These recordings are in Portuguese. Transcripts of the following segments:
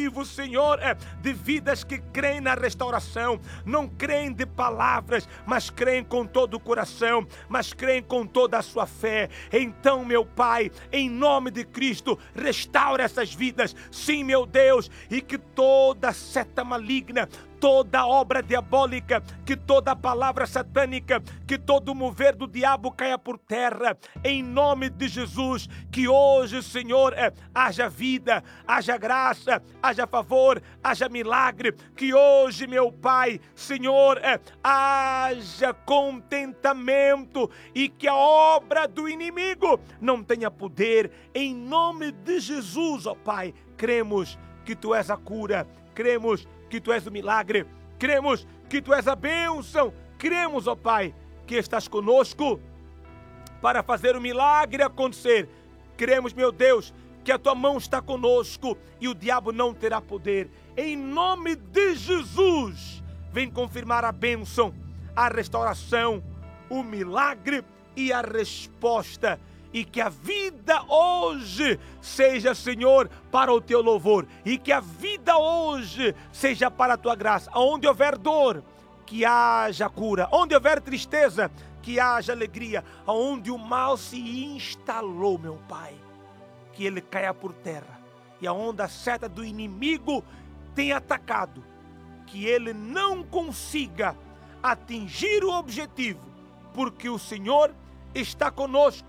vivo, Senhor, de vidas que creem na restauração, não creem de palavras, mas creem com todo o coração, mas creem com toda a sua fé. Então, meu Pai, em nome de Cristo, restaura essas vidas, sim, meu Deus, e que toda seta maligna, toda obra diabólica, que toda palavra satânica, que todo mover do diabo caia por terra, em nome de Jesus. Que hoje, Senhor, haja vida, haja graça, haja favor, haja milagre. Que hoje, meu Pai, Senhor, haja contentamento e que a obra do inimigo não tenha poder, em nome de Jesus, ó Pai. Cremos que Tu és a cura, cremos que Tu és o milagre, cremos que Tu és a bênção, cremos, ó Pai, que estás conosco para fazer o milagre acontecer. Cremos, meu Deus, que a Tua mão está conosco e o diabo não terá poder. Em nome de Jesus, vem confirmar a bênção, a restauração, o milagre e a resposta. E que a vida hoje seja, Senhor, para o Teu louvor. E que a vida hoje seja para a Tua graça. Onde houver dor, que haja cura. Onde houver tristeza, que haja alegria. Onde o mal se instalou, meu Pai, que ele caia por terra. E aonde a seta do inimigo tem atacado, que ele não consiga atingir o objetivo. Porque o Senhor está conosco.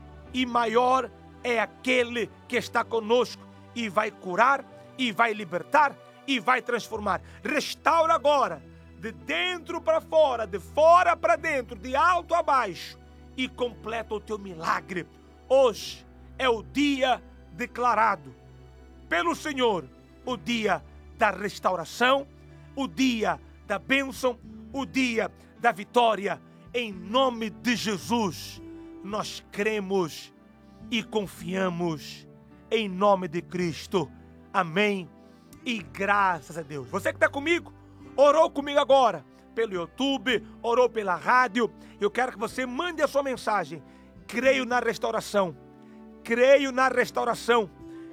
E maior é aquele que está conosco e vai curar, e vai libertar, e vai transformar. Restaura agora, de dentro para fora, de fora para dentro, de alto a baixo, e completa o Teu milagre. Hoje é o dia declarado pelo Senhor, o dia da restauração, o dia da bênção, o dia da vitória. Em nome de Jesus, nós cremos e confiamos em nome de Cristo. Amém e graças a Deus. Você que está comigo, orou comigo agora pelo YouTube, orou pela rádio. Eu quero que você mande a sua mensagem. Creio na restauração, creio na restauração,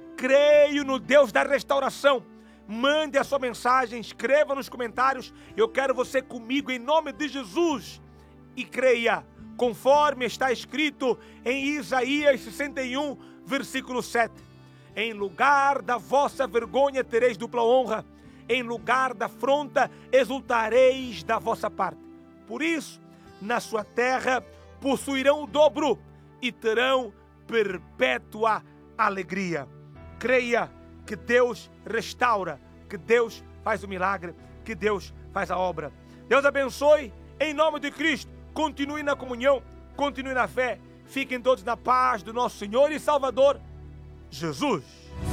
creio no Deus da restauração. Mande a sua mensagem, escreva nos comentários. Eu quero você comigo em nome de Jesus. E creia, conforme está escrito em Isaías 61, versículo 7. Em lugar da vossa vergonha tereis dupla honra, em lugar da afronta exultareis da vossa parte. Por isso, na sua terra possuirão o dobro e terão perpétua alegria. Creia que Deus restaura, que Deus faz o milagre, que Deus faz a obra. Deus abençoe em nome de Cristo. Continue na comunhão, continue na fé. Fiquem todos na paz do nosso Senhor e Salvador, Jesus.